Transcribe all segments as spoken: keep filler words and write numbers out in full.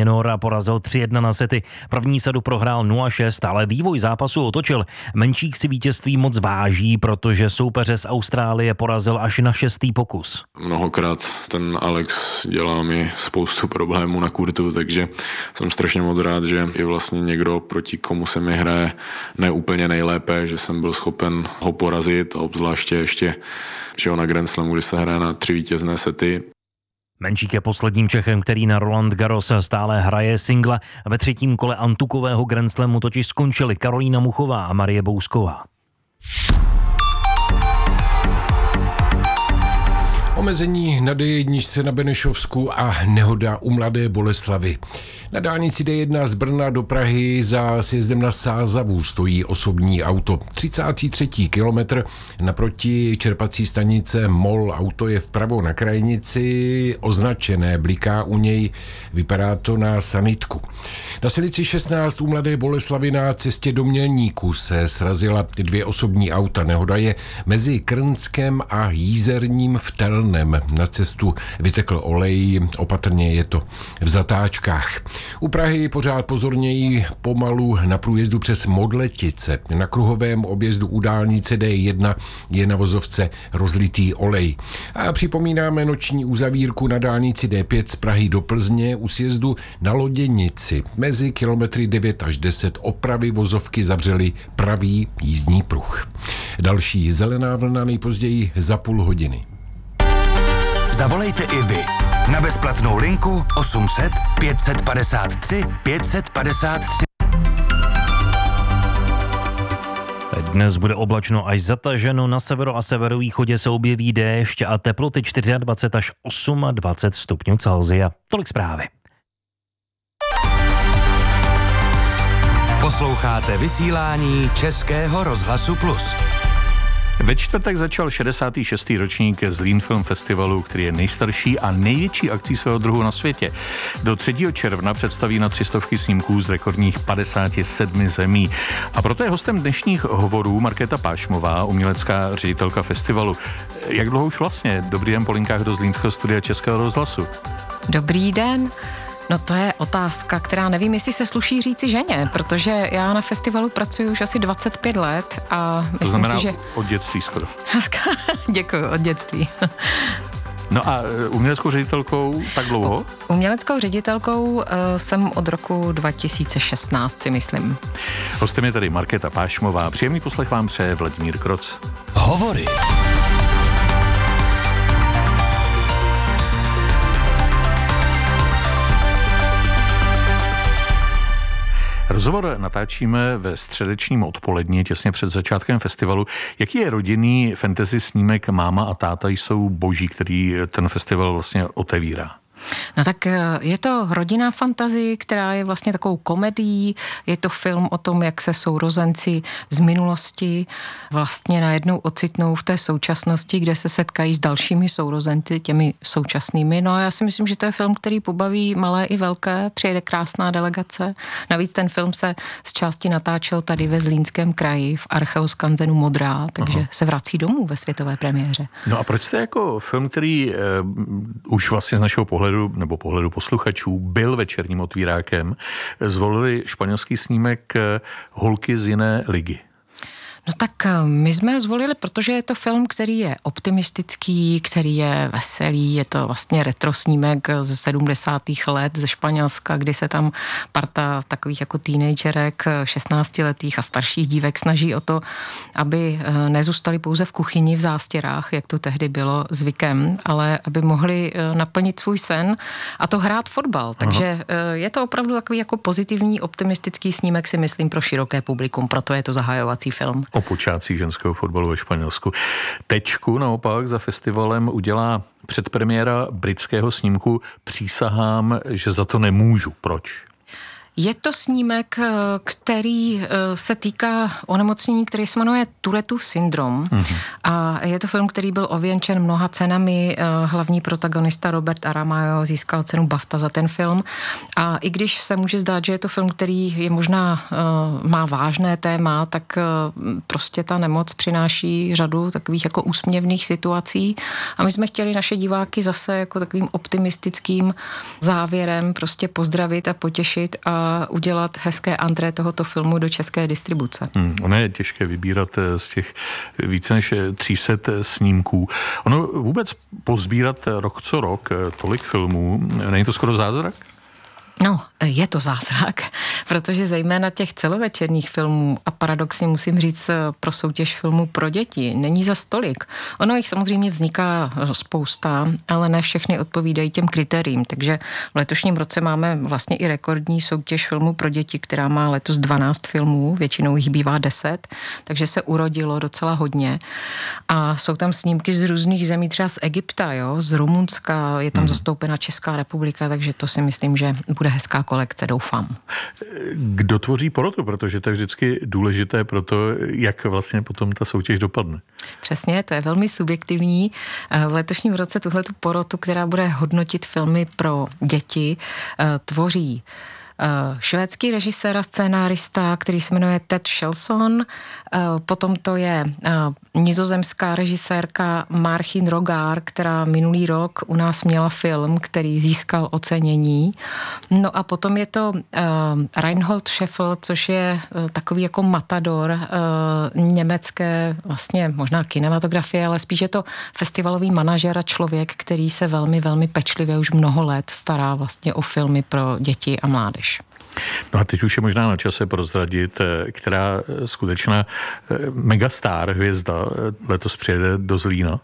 Feyenoord porazil tři jedna na sety. První sadu prohrál nula šest, ale vývoj zápasu otočil. Menčík si vítězství moc váží, protože soupeře z Austrálie porazil až na šestý pokus. Mnohokrát ten Alex dělal mi spoustu problémů na kurtu, takže jsem strašně moc rád, že je vlastně někdo, proti komu se mi hraje neúplně nejlépe, že jsem byl schopen ho porazit, obzvláště ještě, že ho na Grand Slamu, kdy se hraje na tři vítězné sety. Menčík je posledním Čechem, který na Roland Garros stále hraje singla. Ve třetím kole antukového Grand Slamu totiž skončili Karolína Muchová a Marie Bousková. Omezení na dé jedna na Benešovsku a nehoda u Mladé Boleslavi. Na dálnici dé jedna z Brna do Prahy za sjezdem na Sázavu stojí osobní auto. třicátý třetí kilometr naproti čerpací stanice Mol. Auto je vpravo na krajnici, označené, bliká u něj, vypadá to na sanitku. Na silnici šestnáct u Mladé Boleslavy na cestě do Mělníku se srazila dvě osobní auta. Nehoda je mezi Krnskem a Jízerním v Telnem. Na cestu vytekl olej, opatrně je to v zatáčkách. U Prahy pořád pozorněji pomalu na průjezdu přes Modletice. Na kruhovém objezdu u dálnice dé jedna je na vozovce rozlitý olej. A připomínáme noční uzavírku na dálnici dé pět z Prahy do Plzně u sjezdu na Loděnici. Mezi kilometry devět až deset opravy vozovky zavřely pravý jízdní pruh. Další zelená vlna nejpozději za půl hodiny. Zavolejte i vy na bezplatnou linku osm set pět set padesát tři pět set padesát tři. Dnes bude oblačno až zataženo, na severu a severovýchodě se objeví déšť a teploty dvacet čtyři až dvacet osm stupňů Celsia. Tolik zprávy. Posloucháte vysílání Českého rozhlasu Plus. Ve čtvrtek začal šedesátý šestý ročník Zlín Film Festivalu, který je nejstarší a největší akcí svého druhu na světě. Do třetího června představí na tři stovky snímků z rekordních padesáti sedmi zemí. A proto je hostem dnešních hovorů Markéta Pášmová, umělecká ředitelka festivalu. Jak dlouho už vlastně? Dobrý den po linkách do Zlínského studia Českého rozhlasu. Dobrý den. No to je otázka, která nevím, jestli se sluší říci ženě, protože já na festivalu pracuji už asi dvacet pět let a myslím to znamená si, že... od dětství skoro. Děkuji, od dětství. No a uměleckou ředitelkou tak dlouho? Uměleckou ředitelkou uh, jsem od roku dva tisíce šestnáct, si myslím. Hostem je tady Markéta Pášmová. Příjemný poslech vám přeje Vladimír Kroc. Hovory. Rozhovor natáčíme ve středečním odpolední, těsně před začátkem festivalu. Jaký je rodinný fantasy snímek Máma a táta jsou boží, který ten festival vlastně otevírá? No tak je to rodinná fantazie, která je vlastně takovou komedií. Je to film o tom, jak se sourozenci z minulosti vlastně najednou ocitnou v té současnosti, kde se setkají s dalšími sourozenci, těmi současnými. No a já si myslím, že to je film, který pobaví malé i velké. Přijede krásná delegace. Navíc ten film se z části natáčel tady ve Zlínském kraji v Archeoskanzenu Modrá, takže Aha. se vrací domů ve světové premiéře. No a proč jste jako film, který uh, už vlastně z našeho pohledu nebo pohledu posluchačů byl večerním otvírákem, zvolili španělský snímek Holky z jiné ligy? No tak my jsme zvolili, protože je to film, který je optimistický, který je veselý, je to vlastně retro snímek ze sedmdesátých let ze Španělska, kdy se tam parta takových jako teenagerek, šestnáctiletých a starších dívek snaží o to, aby nezůstali pouze v kuchyni v zástěrách, jak to tehdy bylo zvykem, ale aby mohli naplnit svůj sen a to hrát fotbal. Takže Aha. je to opravdu takový jako pozitivní, optimistický snímek, si myslím, pro široké publikum, proto je to zahajovací film. O počátcích ženského fotbalu ve Španělsku. Tečku naopak za festivalem udělá předpremiéra britského snímku Přísahám, že za to nemůžu. Proč? Je to snímek, který se týká onemocnění, který se jmenuje Tourettův syndrom. Mm-hmm. A je to film, který byl ověnčen mnoha cenami. Hlavní protagonista Robert Aramayo získal cenu BAFTA za ten film. A i když se může zdát, že je to film, který je možná má vážné téma, tak prostě ta nemoc přináší řadu takových jako úsměvných situací. A my jsme chtěli naše diváky zase jako takovým optimistickým závěrem prostě pozdravit a potěšit a udělat hezké antré tohoto filmu do české distribuce. Hmm, ono je těžké vybírat z těch více než tři sta snímků. Ono vůbec pozbírat rok co rok tolik filmů, není to skoro zázrak? No, je to zázrak, protože zejména těch celovečerních filmů a paradoxně musím říct pro soutěž filmů pro děti není za stolik. Ono jich samozřejmě vzniká spousta, ale ne všechny odpovídají těm kritériím, takže v letošním roce máme vlastně i rekordní soutěž filmů pro děti, která má letos dvanáct filmů, většinou jich bývá deset, takže se urodilo docela hodně a jsou tam snímky z různých zemí, třeba z Egypta, jo, z Rumunska, je tam hmm. zastoupena Česká republika, takže to si myslím, že bude hezká kolekce, doufám. Kdo tvoří porotu? Protože to je vždycky důležité pro to, jak vlastně potom ta soutěž dopadne. Přesně, to je velmi subjektivní. V letošním roce tuhletu porotu, která bude hodnotit filmy pro děti, tvoří švédský režisér a scénárista, který se jmenuje Ted Shelson, potom to je nizozemská režisérka Marchin Rogaar, která minulý rok u nás měla film, který získal ocenění. No a potom je to Reinhold Scheffel, což je takový jako matador německé vlastně možná kinematografie, ale spíš je to festivalový manažer a člověk, který se velmi, velmi pečlivě už mnoho let stará vlastně o filmy pro děti a mládež. No a teď už je možná na čase prozradit, která skutečná megastar hvězda letos přijede do Zlína.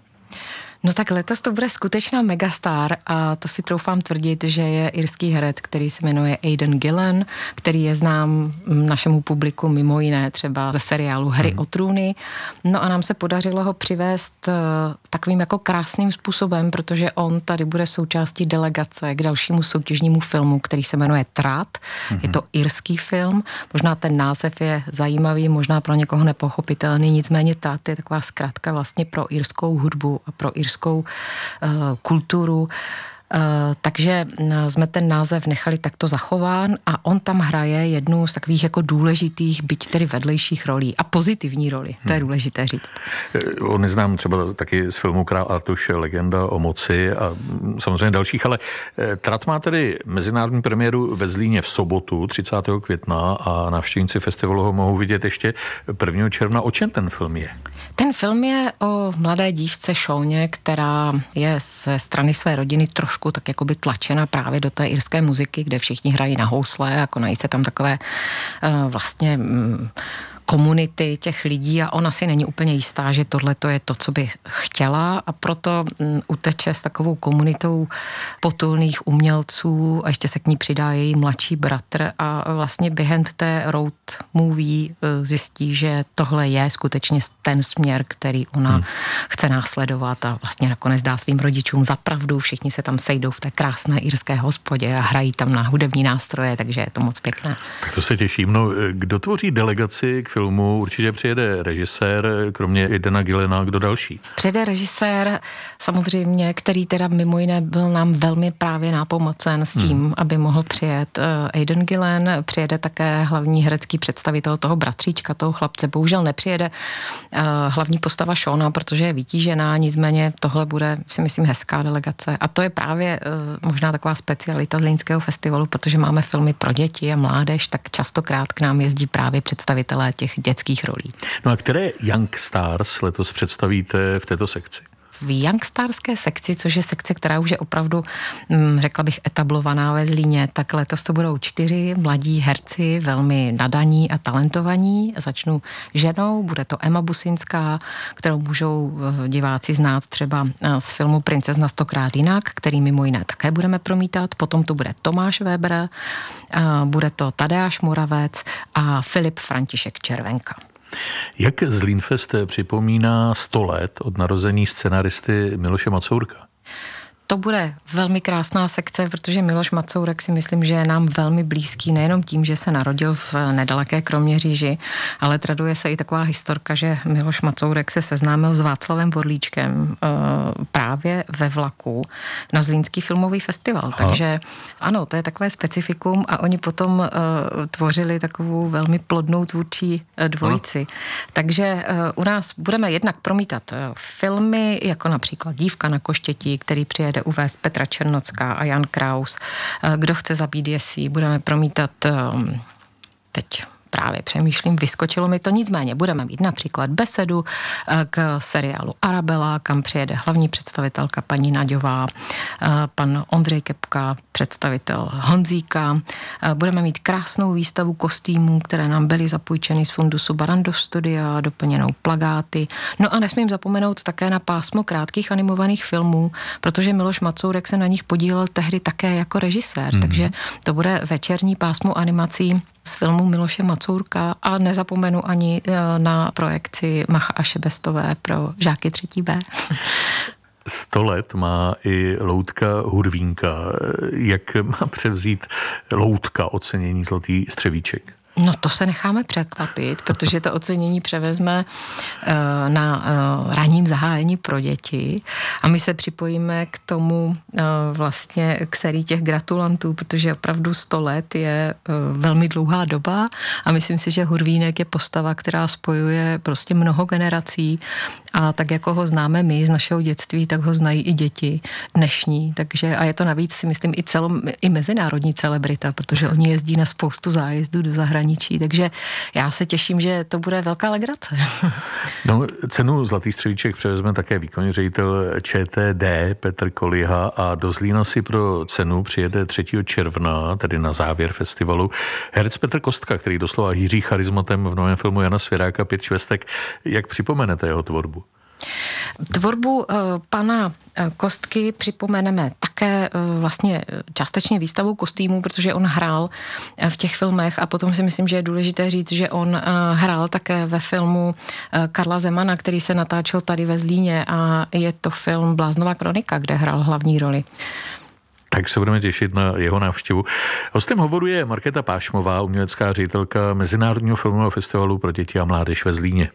No tak letos to bude skutečná megastar a to si troufám tvrdit, že je irský herec, který se jmenuje Aidan Gillen, který je znám našemu publiku mimo jiné třeba ze seriálu Hry hmm. o trůny. No a nám se podařilo ho přivést takovým jako krásným způsobem, protože on tady bude součástí delegace k dalšímu soutěžnímu filmu, který se jmenuje Trat. Hmm. Je to irský film, možná ten název je zajímavý, možná pro někoho nepochopitelný, nicméně Trat je taková zkratka vlastně pro irskou hudbu a pro irskou uh, kulturu. Uh, takže jsme ten název nechali takto zachován a on tam hraje jednu z takových jako důležitých, byť tedy vedlejších rolí a pozitivní roli, to je důležité říct. On neznám třeba taky z filmu Král Artuš, Legenda o moci a samozřejmě dalších, ale Trat má tedy mezinárodní premiéru ve Zlíně v sobotu třicátého května a návštěvníci festivalu ho mohou vidět ještě prvního června. O čem ten film je? Ten film je o mladé dívce Šóně, která je ze strany své rodiny trošku tak jakoby tlačena právě do té irské muziky, kde všichni hrají na housle a konají se tam takové uh, vlastně um, komunity těch lidí a ona si není úplně jistá, že tohle to je to, co by chtěla a proto um, uteče s takovou komunitou potulných umělců a ještě se k ní přidá její mladší bratr a vlastně během té road movie uh, zjistí, že tohle je skutečně ten směr, který ona hmm. chce následovat a vlastně nakonec dá svým rodičům za pravdu, všichni se tam sejdou v té krásné irské hospodě a hrají tam na hudební nástroje, takže je to moc pěkné. Tak to se těším. No, kdo tvoří delegaci k filmu? Určitě přijede režisér, kromě Aidana Gillena, kdo další? Přijede režisér, samozřejmě, který teda mimo jiné byl nám velmi právě nápomocen s tím, hmm. aby mohl přijet Aidan Gillen. Přijede také hlavní herecký představitel toho bratříčka, toho chlapce. Bohužel nepřijede hlavní postava Šóna, protože je vytížená, nicméně tohle bude, si myslím, hezká delegace. A to je právě možná taková specialita Zlínského festivalu, protože máme filmy pro děti a mládež, tak častokrát k nám jezdí právě představitelé těch dětských rolí. No a které Young Stars letos představíte v této sekci? V Youngstarské sekci, což je sekce, která už je opravdu, řekla bych, etablovaná ve Zlíně, tak letos to budou čtyři mladí herci, velmi nadaní a talentovaní. Začnu ženou, bude to Emma Businská, kterou můžou diváci znát třeba z filmu Princezna stokrát jinak, který mimo jiné také budeme promítat. Potom to bude Tomáš Weber, bude to Tadeáš Moravec a Filip František Červenka. Jak Zlínfest připomíná sto let od narození scenaristy Miloše Macourka? to bude velmi krásná sekce, protože Miloš Macourek si myslím, že je nám velmi blízký nejenom tím, že se narodil v nedaleké Kroměříži, ale traduje se i taková historka, že Miloš Macourek se seznámil s Václavem Vorlíčkem právě ve vlaku na Zlínský filmový festival. Aha. Takže ano, to je takové specifikum a oni potom uh, tvořili takovou velmi plodnou tvůrčí uh, dvojici. Ano. Takže uh, u nás budeme jednak promítat uh, filmy, jako například Dívka na koštětí, který přijede uvést Petra Černocká a Jan Kraus. Uh, Kdo chce zabít jesí, budeme promítat uh, teď právě přemýšlím, vyskočilo mi to, nicméně budeme mít například besedu k seriálu Arabela, kam přijede hlavní představitelka paní Naďová, pan Ondřej Kepka, představitel Honzíka. Budeme mít krásnou výstavu kostýmů, které nám byly zapůjčeny z fundusu Barrandov Studia, doplněnou plagáty. No a nesmím zapomenout také na pásmo krátkých animovaných filmů, protože Miloš Macourek se na nich podílel tehdy také jako režisér, mm. takže to bude večerní pásmo animací z filmu Miloše Macourka a nezapomenu ani na projekci Macha a Šebestové pro žáky třetí B. Sto let má i loutka Hurvínka. Jak má převzít loutka ocenění Zlatý střevíček? No to se necháme překvapit, protože to ocenění převezme uh, na uh, ranním zahájení pro děti a my se připojíme k tomu uh, vlastně k sérii těch gratulantů, protože opravdu sto let je uh, velmi dlouhá doba a myslím si, že Hurvínek je postava, která spojuje prostě mnoho generací a tak jako ho známe my z našeho dětství, tak ho znají i děti dnešní, takže a je to navíc si myslím i celo, i mezinárodní celebrita, protože oni jezdí na spoustu zájezdů do zahraničí. Takže já se těším, že to bude velká legrace. No, cenu Zlatý střevíček převezme také výkonný ředitel ČTD Petr Koliha a do Zlína si pro cenu přijede třetího června, tedy na závěr festivalu, herec Petr Kostka, který doslova hýří charizmatem v novém filmu Jana Svěráka Pět švestek. Jak připomenete jeho tvorbu? Tvorbu uh, pana uh, Kostky připomeneme také uh, vlastně částečně výstavou kostýmů, protože on hrál uh, v těch filmech a potom si myslím, že je důležité říct, že on uh, hrál také ve filmu uh, Karla Zemana, který se natáčel tady ve Zlíně a je to film Bláznová kronika, kde hrál hlavní roli. Tak se budeme těšit na jeho návštěvu. Hostem hovoru je Markéta Pášmová, umělecká ředitelka Mezinárodního filmového festivalu pro děti a mládež ve Zlíně.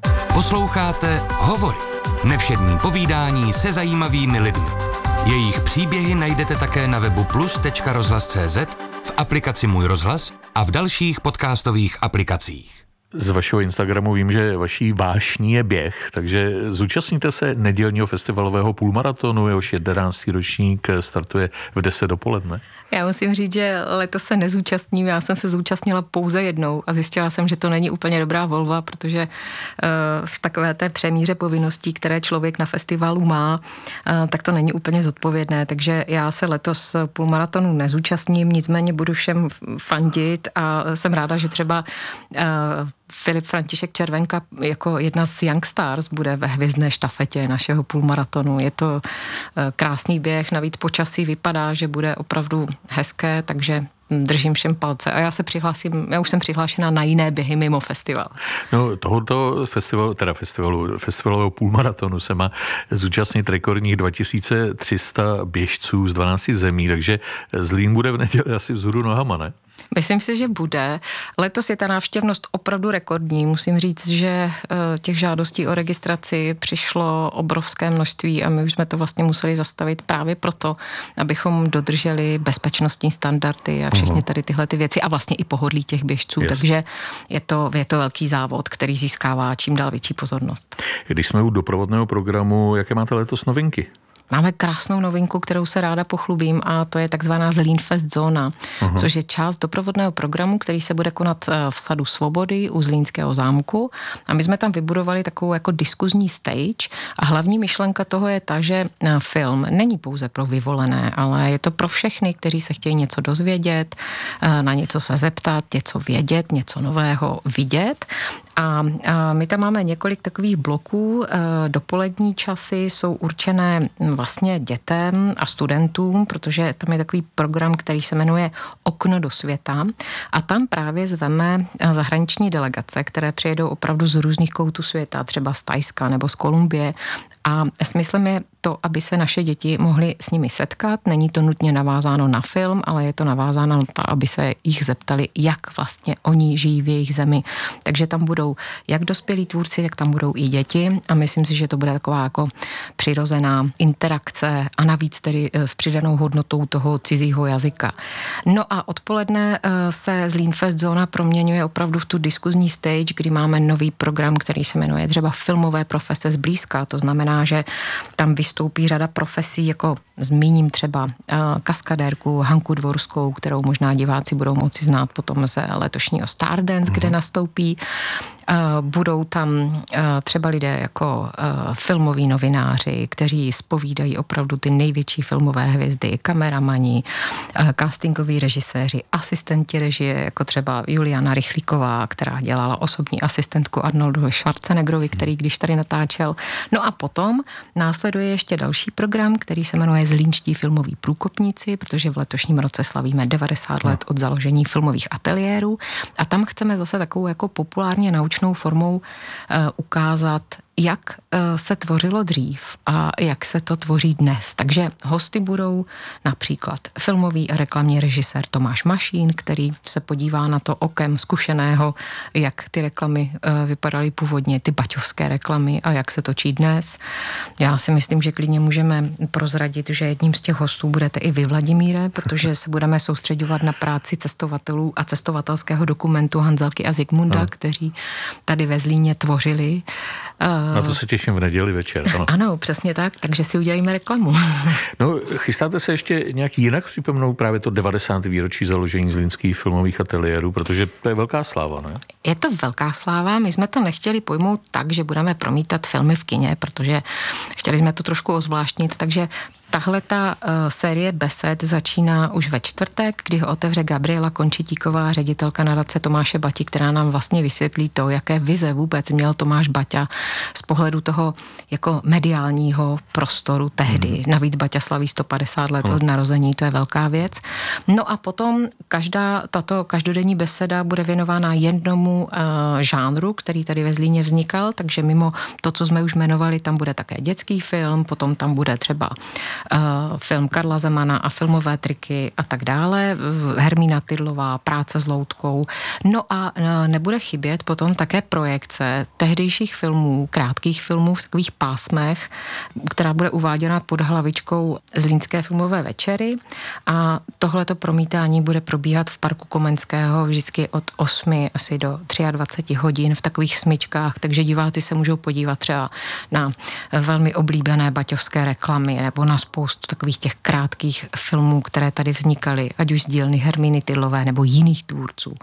Posloucháte Hovory. Nevšední povídání se zajímavými lidmi. Jejich příběhy najdete také na webu plus tečka rozhlas tečka cé zet, v aplikaci Můj rozhlas a v dalších podcastových aplikacích. Z vašeho Instagramu vím, že vaší vášní je běh, takže zúčastníte se nedělního festivalového půlmaratonu, jehož jedenáctý ročník startuje v deset dopoledne. Já musím říct, že letos se nezúčastním, já jsem se zúčastnila pouze jednou a zjistila jsem, že to není úplně dobrá volba, protože uh, v takové té přemíře povinností, které člověk na festivalu má, uh, tak to není úplně zodpovědné, takže já se letos půlmaratonu nezúčastním, nicméně budu všem fandit a jsem ráda, že třeba uh, Filip František Červenka jako jedna z Young Stars bude ve hvězdné štafetě našeho půlmaratonu. Je to krásný běh, navíc počasí vypadá, že bude opravdu hezké, takže držím všem palce a já se přihlásím, já už jsem přihlášena na jiné běhy mimo festival. No tohoto festivalu, teda festivalu, festivalového půlmaratonu se má zúčastnit rekordních dva tisíce tři sta běžců z dvanácti zemí, takže Zlín bude v neděli asi vzhůru nohama, ne? Myslím si, že bude. Letos je ta návštěvnost opravdu rekordní. Musím říct, že těch žádostí o registraci přišlo obrovské množství a my už jsme to vlastně museli zastavit právě proto, abychom dodrželi bezpečnostní standardy a všechny tady tyhle ty věci a vlastně i pohodlí těch běžců. Yes. Takže je to, je to velký závod, který získává čím dál větší pozornost. Když jsme u doprovodného programu, jaké máte letos novinky? Máme krásnou novinku, kterou se ráda pochlubím a to je takzvaná Zlínfest zóna, uh-huh. což je část doprovodného programu, který se bude konat v Sadu Svobody u Zlínského zámku a my jsme tam vybudovali takovou jako diskuzní stage a hlavní myšlenka toho je ta, že film není pouze pro vyvolené, ale je to pro všechny, kteří se chtějí něco dozvědět, na něco se zeptat, něco vědět, něco nového vidět A, a my tam máme několik takových bloků. Dopolední časy jsou určené vlastně dětem a studentům, protože tam je takový program, který se jmenuje Okno do světa a tam právě zveme zahraniční delegace, které přijedou opravdu z různých koutů světa, třeba z Thajska nebo z Kolumbie. A smyslem je to, aby se naše děti mohly s nimi setkat. Není to nutně navázáno na film, ale je to navázáno na to, aby se jich zeptali, jak vlastně oni žijí v jejich zemi. Takže tam budou jak dospělí tvůrci, tak tam budou i děti a myslím si, že to bude taková jako přirozená interakce a navíc tedy s přidanou hodnotou toho cizího jazyka. No a odpoledne se Zlín Fest Zóna proměňuje opravdu v tu diskuzní stage, kdy máme nový program, který se jmenuje třeba Filmové profese zblízka. To znamená, že tam vystoupí řada profesí, jako zmíním třeba kaskadérku Hanku Dvorskou, kterou možná diváci budou moci znát potom z letošního Stardance, mm. kde nastoupí. Budou tam třeba lidé jako filmoví novináři, kteří zpovídají opravdu ty největší filmové hvězdy, kameramani, castingoví režiséři, asistenti režie, jako třeba Juliana Rychlíková, která dělala osobní asistentku Arnoldu Schwarzeneggerovi, který když tady natáčel. No a potom následuje ještě další program, který se jmenuje Zlínští filmoví průkopníci, protože v letošním roce slavíme devadesát let od založení filmových ateliérů a tam chceme zase takovou jako populárně naučnou formou uh, ukázat, jak uh, se tvořilo dřív a jak se to tvoří dnes. Takže hosty budou například filmový a reklamní režisér Tomáš Mašín, který se podívá na to okem zkušeného, jak ty reklamy uh, vypadaly původně, ty baťovské reklamy a jak se točí dnes. Já si myslím, že klidně můžeme prozradit, že jedním z těch hostů budete i vy, Vladimíre, protože se budeme soustředovat na práci cestovatelů a cestovatelského dokumentu Hanzelky a Zikmunda, no. kteří tady ve Zlíně tvořili. Na to se těším v neděli večer. Ano, ano přesně tak, takže si udělejme reklamu. No, chystáte se ještě nějak jinak připomenout právě to devadesáté výročí založení zlínských filmových ateliérů, protože to je velká sláva, ne? Je to velká sláva, my jsme to nechtěli pojmout tak, že budeme promítat filmy v kině, protože chtěli jsme to trošku ozvláštnit, takže tahle ta uh, série besed začíná už ve čtvrtek, kdy ho otevře Gabriela Končitíková, ředitelka nadace Tomáše Bati, která nám vlastně vysvětlí to, jaké vize vůbec měl Tomáš Baťa z pohledu toho jako mediálního prostoru tehdy. Hmm. Navíc Baťa slaví sto padesát let hmm. od narození, to je velká věc. No a potom každá tato každodenní beseda bude věnována jednomu uh, žánru, který tady ve Zlíně vznikal, takže mimo to, co jsme už jmenovali, tam bude také dětský film, potom tam bude třeba Uh, film Karla Zemana a filmové triky a tak dále, Hermína Tydlová, Práce s loutkou. No a uh, nebude chybět potom také projekce tehdejších filmů, krátkých filmů v takových pásmech, která bude uváděna pod hlavičkou Zlínské filmové večery a tohleto promítání bude probíhat v Parku Komenského vždycky od osmi asi do dvacet tři hodin v takových smyčkách, takže diváci se můžou podívat třeba na velmi oblíbené baťovské reklamy nebo na spoustu takových těch krátkých filmů, které tady vznikaly, ať už z dílny Hermíny Tydlové nebo jiných tvůrců.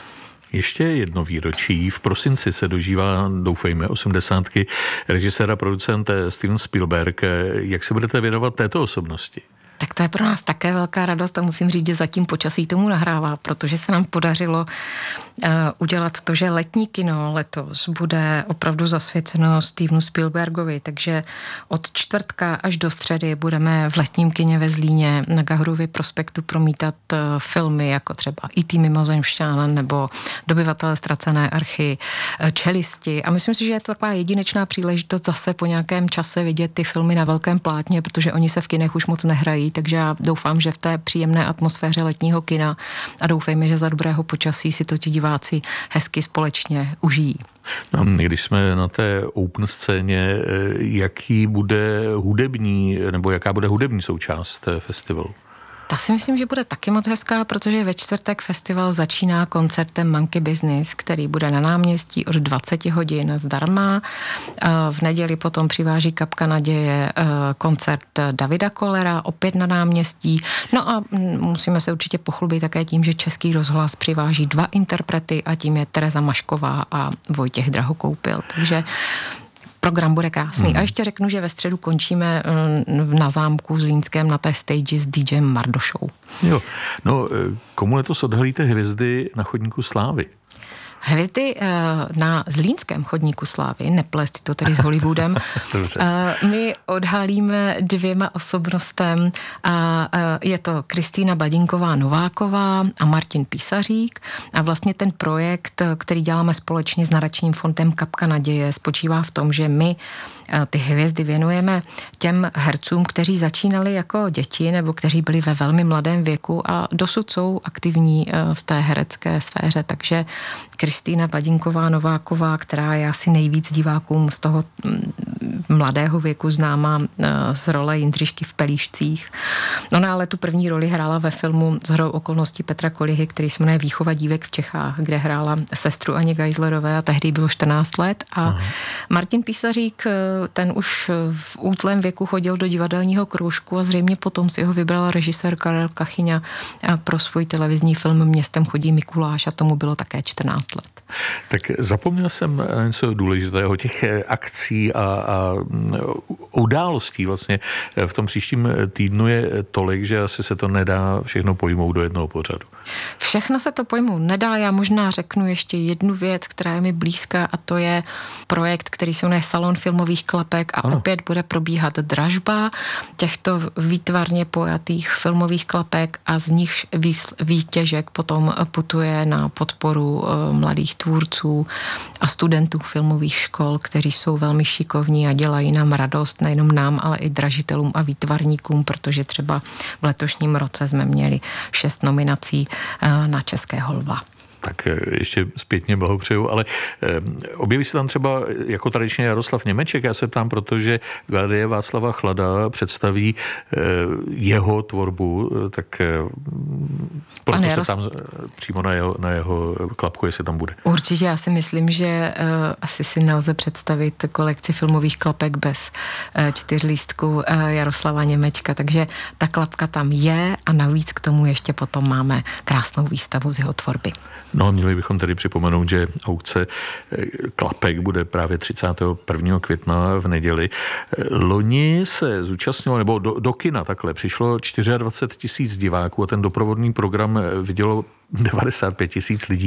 Ještě jedno výročí. V prosinci se dožívá, doufejme, osmdesátky režiséra, producent Steven Spielberg. Jak se budete věnovat této osobnosti? Tak to je pro nás také velká radost a musím říct, že zatím počasí tomu nahrává, protože se nám podařilo uh, udělat to, že letní kino letos bude opravdu zasvěceno Stevenu Spielbergovi, takže od čtvrtka až do středy budeme v letním kině ve Zlíně na Gahrově prospektu promítat uh, filmy jako třeba í té mimozemšťan nebo Dobyvatelé ztracené archy, uh, Čelisti a myslím si, že je to taková jedinečná příležitost zase po nějakém čase vidět ty filmy na velkém plátně, protože oni se v kinech už moc nehrají, takže já doufám, že v té příjemné atmosféře letního kina a doufejme, že za dobrého počasí si to ti diváci hezky společně užijí. No, když jsme na té open scéně, jaký bude hudební, nebo jaká bude hudební součást festivalu? Ta si myslím, že bude taky moc hezká, protože ve čtvrtek festival začíná koncertem Monkey Business, který bude na náměstí od dvacet hodin zdarma. V neděli potom přiváží Kapka naděje koncert Davida Kollera, opět na náměstí. No a musíme se určitě pochlubit také tím, že Český rozhlas přiváží dva interprety a tím je Tereza Mašková a Vojtěch Drahokoupil. Takže program bude krásný. Hmm. A ještě řeknu, že ve středu končíme na zámku Zlínském na té stage s DJem Mardošou. Jo, no komu letos odhalíte hvězdy na chodníku slávy? Hvězdy na Zlínském chodníku slávy, neplést to tedy s Hollywoodem, my odhalíme dvěma osobnostem. Je to Kristýna Badinková Nováková a Martin Písařík a vlastně ten projekt, který děláme společně s nadačním fondem Kapka naděje, spočívá v tom, že my ty hvězdy věnujeme těm hercům, kteří začínali jako děti nebo kteří byli ve velmi mladém věku a dosud jsou aktivní v té herecké sféře. Takže Kristýna Badinková Nováková, která je asi nejvíc divákům z toho mladého věku známá z role Jindřišky v Pelíšcích. Ona ale tu první roli hrála ve filmu shodou okolností Petra Kolihy, který se jmenuje Výchova dívek v Čechách, kde hrála sestru Ani Geislerové a tehdy bylo čtrnáct let. A Aha. Martin Písařík, ten už v útlém věku chodil do divadelního kroužku a zřejmě potom si ho vybral režisér Karel Kachyňa pro svůj televizní film Městem chodí Mikuláš a tomu bylo také čtrnáct let. Tak zapomněl jsem něco důležitého, těch akcí a, a událostí vlastně v tom příštím týdnu je tolik, že asi se to nedá všechno pojmout do jednoho pořadu. Všechno se to pojmout nedá, já možná řeknu ještě jednu věc, která je mi blízká a to je projekt, který se jmenuje Salon filmových klapek a ano. Opět bude probíhat dražba těchto výtvarně pojatých filmových klapek a z nich výtěžek potom putuje na podporu mladých tvůrců a studentů filmových škol, kteří jsou velmi šikovní a dělají nám radost, nejenom nám, ale i dražitelům a výtvarníkům, protože třeba v letošním roce jsme měli šest nominací na Českého lva. Tak ještě zpětně blahopřeju, ale eh, objeví se tam třeba jako tradičně Jaroslav Němeček, já se ptám, protože Galerie Václava Chlada představí eh, jeho tvorbu, tak eh, proto se Jaros... tam přímo na jeho, na jeho klapku, jestli tam bude. Určitě, já si myslím, že eh, asi si nelze představit kolekci filmových klapek bez eh, čtyřlístku eh, Jaroslava Němečka, takže ta klapka tam je a navíc k tomu ještě potom máme krásnou výstavu z jeho tvorby. No, měli bychom tedy připomenout, že aukce klapek bude právě třicátého prvního května v neděli. Loni se zúčastnilo, nebo do, do kina takhle, přišlo dvacet čtyři tisíc diváků a ten doprovodný program vidělo devadesát pět tisíc lidí.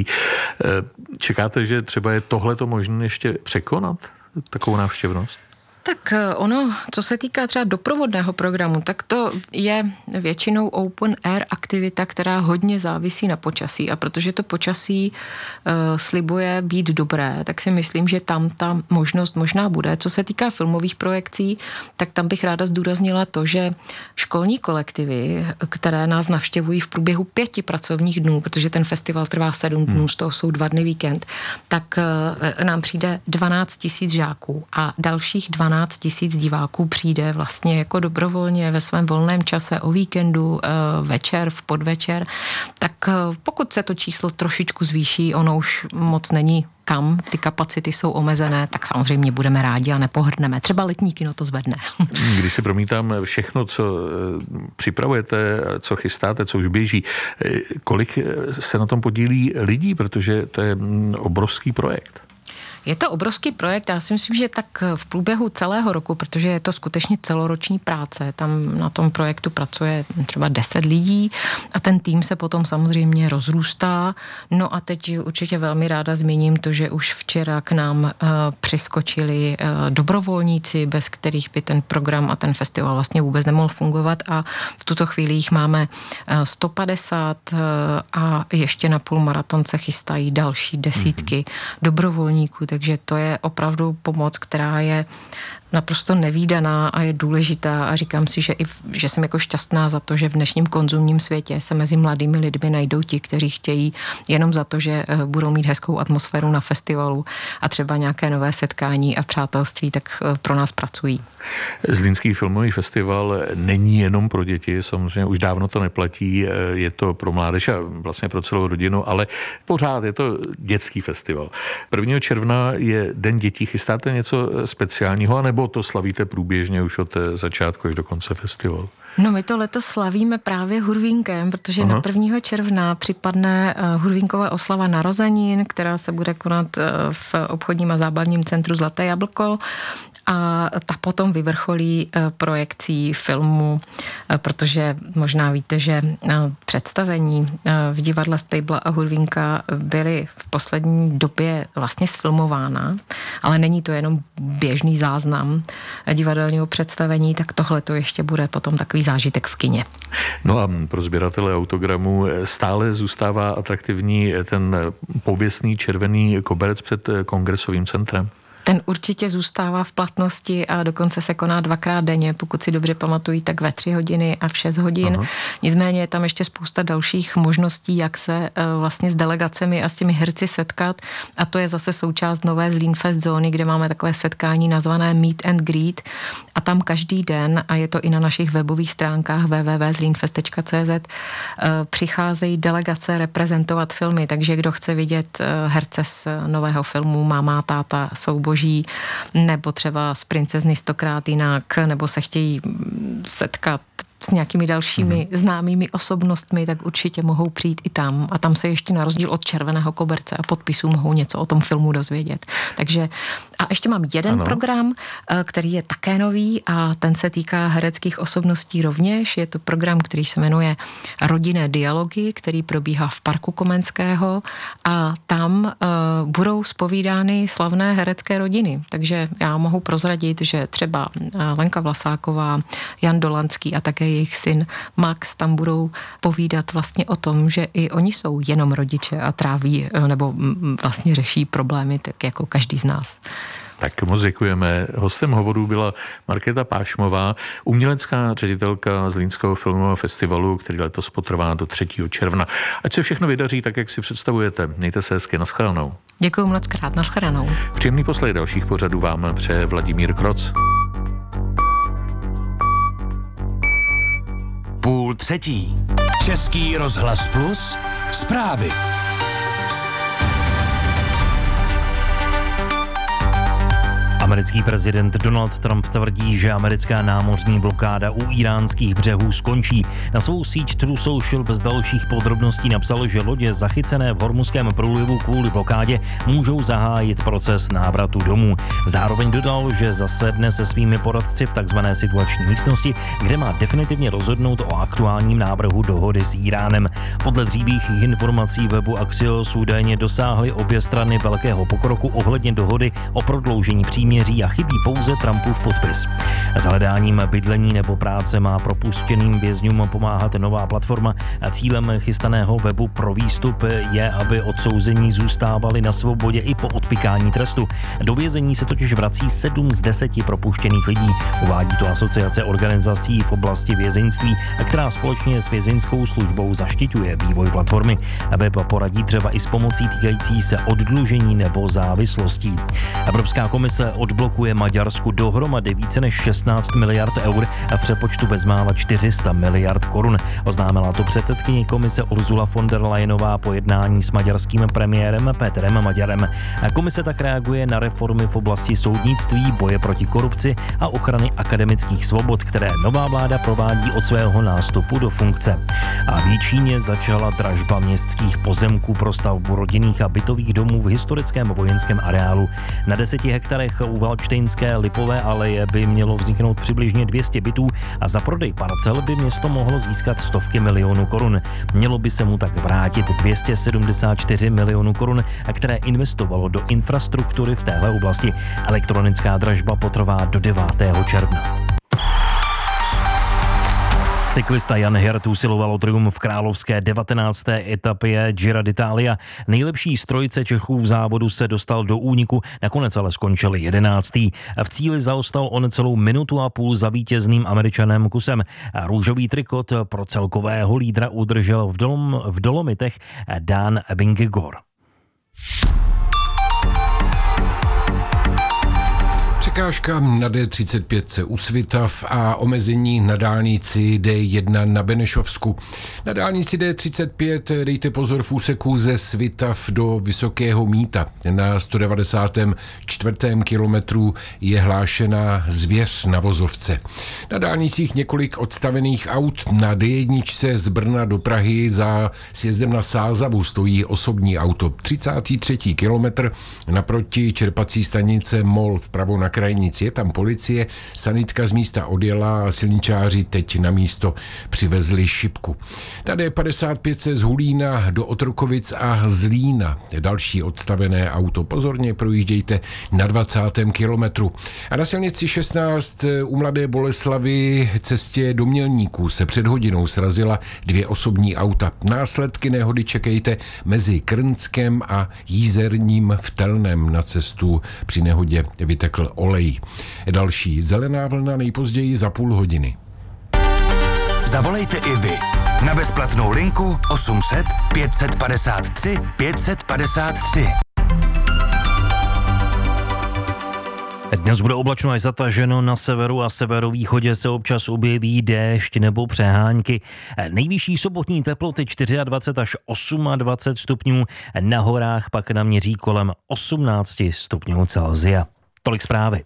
Čekáte, že třeba je tohleto možné ještě překonat, takovou návštěvnost? Tak ono, co se týká třeba doprovodného programu, tak to je většinou open air aktivita, která hodně závisí na počasí a protože to počasí uh, slibuje být dobré, tak si myslím, že tam ta možnost možná bude. Co se týká filmových projekcí, tak tam bych ráda zdůraznila to, že školní kolektivy, které nás navštěvují v průběhu pěti pracovních dnů, protože ten festival trvá sedm dnů, z toho jsou dva dny víkend, tak uh, nám přijde dvanáct tisíc žáků a dalších dvanáct tisíc diváků přijde vlastně jako dobrovolně ve svém volném čase o víkendu, večer, v podvečer, tak pokud se to číslo trošičku zvýší, ono už moc není kam, ty kapacity jsou omezené, tak samozřejmě budeme rádi a nepohrdneme. Třeba letní kino to zvedne. Když si promítám všechno, co připravujete, co chystáte, co už běží, kolik se na tom podílí lidí, protože to je obrovský projekt? Je to obrovský projekt, já si myslím, že tak v průběhu celého roku, protože je to skutečně celoroční práce, tam na tom projektu pracuje třeba deset lidí a ten tým se potom samozřejmě rozrůstá. No a teď určitě velmi ráda zmíním to, že už včera k nám uh, přiskočili uh, dobrovolníci, bez kterých by ten program a ten festival vlastně vůbec nemohl fungovat a v tuto chvíli jich máme uh, sto padesát uh, a ještě na půlmaraton se chystají další desítky mm-hmm. dobrovolníků, takže to je opravdu pomoc, která je naprosto nevídaná a je důležitá a říkám si, že, i v, že jsem jako šťastná za to, že v dnešním konzumním světě se mezi mladými lidmi najdou ti, kteří chtějí jenom za to, že budou mít hezkou atmosféru na festivalu a třeba nějaké nové setkání a přátelství, tak pro nás pracují. Zlínský filmový festival není jenom pro děti, samozřejmě už dávno to neplatí, je to pro mládež a vlastně pro celou rodinu, ale pořád je to dětský festival. prvního června je Den dětí, chystáte něco speciálního, anebo to slavíte průběžně už od začátku až do konce festivalu? No my to letos slavíme právě Hurvínkem, protože Aha. na prvního června připadne Hurvínkova oslava narozenin, která se bude konat v obchodním a zábavním centru Zlaté jablko. a ta potom vyvrcholí projekcí filmu, protože možná víte, že představení v divadle Stejbla a Hurvínka byly v poslední době vlastně sfilmována, ale není to jenom běžný záznam divadelního představení, tak tohle to ještě bude potom takový zážitek v kině. No a pro sběratele autogramů stále zůstává atraktivní ten pověstný červený koberec před Kongresovým centrem? Ten určitě zůstává v platnosti a dokonce se koná dvakrát denně, pokud si dobře pamatují, tak ve tři hodiny a v šest hodin. Aha. Nicméně je tam ještě spousta dalších možností, jak se vlastně s delegacemi a s těmi herci setkat, a to je zase součást nové Zlínfest zóny, kde máme takové setkání nazvané Meet and Greet, a tam každý den, a je to i na našich webových stránkách w w w tečka zlínfest tečka c z, přicházejí delegace reprezentovat filmy, takže kdo chce vidět herce z nového filmu Máma, táta, souboží, nebo třeba z Princezny stokrát jinak, nebo se chtějí setkat s nějakými dalšími mm-hmm. známými osobnostmi, tak určitě mohou přijít i tam. A tam se ještě na rozdíl od červeného koberce a podpisů mohou něco o tom filmu dozvědět. Takže a ještě mám jeden ano. program, který je také nový a ten se týká hereckých osobností rovněž. Je to program, který se jmenuje Rodinné dialogy, který probíhá v Parku Komenského a tam uh, budou zpovídány slavné herecké rodiny. Takže já mohu prozradit, že třeba Lenka Vlasáková, Jan Dolanský a také jejich syn Max tam budou povídat vlastně o tom, že i oni jsou jenom rodiče a tráví nebo vlastně řeší problémy tak jako každý z nás. Tak moc děkujeme. Hostem hovoru byla Markéta Pášmová, umělecká ředitelka Zlínského filmového festivalu, který letos potrvá do třetího června. Ať se všechno vydaří tak, jak si představujete. Mějte se hezky, naschledanou. Děkuju moc krát, naschledanou. Příjemný poslech dalších pořadů vám přeje Vladimír Kroc. Půl třetí. Český rozhlas Plus. Zprávy. Americký prezident Donald Trump tvrdí, že americká námořní blokáda u íránských břehů skončí. Na svou síť True Social bez dalších podrobností napsal, že lodě zachycené v Hormuzském průlivu kvůli blokádě můžou zahájit proces návratu domů. Zároveň dodal, že zasedne se svými poradci v takzvané situační místnosti, kde má definitivně rozhodnout o aktuálním návrhu dohody s Íránem. Podle dřívějších informací webu Axios údajně dosáhly obě strany velkého pokroku ohledně dohody o prodloužení příměří a chybí pouze Trumpův podpis. S hledáním bydlení nebo práce má propuštěným vězňům pomáhat nová platforma a cílem chystaného webu pro výstup je, aby odsouzení zůstávali na svobodě i po odpykání trestu. Do vězení se totiž vrací sedm z deseti propuštěných lidí. Uvádí to Asociace organizací v oblasti vězeňství, která společně s vězeňskou službou zaštiťuje vývoj platformy. Web poradí třeba i s pomocí týkající se oddlužení nebo závislostí. Evropská komise odblokuje Maďarsku dohromady více než šestnáct miliard eur a v přepočtu bezmála čtyři sta miliard korun. Oznámila to předsedkyně komise Ursula von der Leyenová po jednání s maďarským premiérem Petrem Maďarem. Komise tak reaguje na reformy v oblasti soudnictví, boje proti korupci a ochrany akademických svobod, které nová vláda provádí od svého nástupu do funkce. A v Jičíně začala dražba městských pozemků pro stavbu rodinných a bytových domů v historickém vojenském areálu. Na deseti hektarech u Valštejnské Lipové aleje by mělo vzniknout přibližně dvě stě bytů a za prodej parcel by město mohlo získat stovky milionů korun. Mělo by se mu tak vrátit dvě stě sedmdesát čtyři milionů korun, které investovalo do infrastruktury v téhle oblasti. Elektronická dražba potrvá do devátého června. Cyklista Jan Hirt usiloval o triumf v královské devatenácté etapě Giro d'Italia. Nejlepší z trojice Čechů v závodu se dostal do úniku, nakonec ale skončil jedenáctý. V cíli zaostal o necelou minutu a půl za vítězným Američanem kusem. Růžový trikot pro celkového lídra udržel v, dolom, v Dolomitech Dan Vingegaard. Překážka na D třicet pět u Svitav a omezení na dálnici D jedna na Benešovsku. Na dálnici D třicet pět dejte pozor v úseku ze Svitav do Vysokého Mýta. Na sto devadesátém čtvrtém kilometru je hlášená zvěř na vozovce. Na dálnicích několik odstavených aut. Na D jedna z Brna do Prahy za sjezdem na Sázavu stojí osobní auto. třicátý třetí kilometr naproti čerpací stanice Mol vpravo na kraji hranic. Je tam policie, sanitka z místa odjela a silničáři teď na místo přivezli šipku. Na D padesát pět se z Hulína do Otrokovic a Zlína. Další odstavené auto. Pozorně projíždějte na dvacátém kilometru. A na silnici šestnáct u Mladé Boleslavi cestě do Mělníků se před hodinou srazila dvě osobní auta. Následky nehody čekejte mezi Krnskem a Jízerním v Telnem. Na cestu při nehodě vytekl olej. Další zelená vlna nejpozději za půl hodiny. Zavolejte i vy na bezplatnou linku osm set pět set padesát tři pět set padesát tři. Dnes bude oblačno až zataženo, na severu a severovýchodě se občas objeví déšť nebo přehánky. Nejvyšší sobotní teploty dvacet čtyři až dvacet osm stupňů, na horách pak naměří kolem osmnáct stupňů Celsia. Tolik zprávy.